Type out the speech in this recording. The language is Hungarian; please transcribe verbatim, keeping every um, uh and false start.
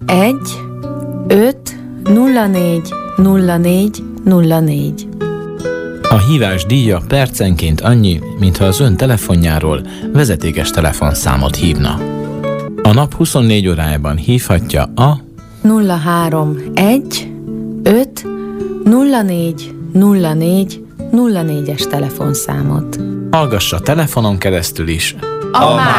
egy öt nulla négy nulla négy nulla négy. A hívás díja percenként annyi, mintha az ön telefonjáról vezetékes telefonszámot hívna. A nap huszonnégy órájában hívhatja a nulla három egy öt nulla négy nulla négy nulla négyes telefonszámot. hallgassa telefonon keresztül is A